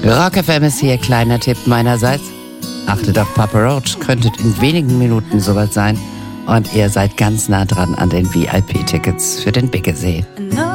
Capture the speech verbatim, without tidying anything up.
Rock F M ist hier, kleiner Tipp meinerseits. Achtet auf Papa Roach, könntet in wenigen Minuten soweit sein und ihr seid ganz nah dran an den V I P-Tickets für den Biggesee.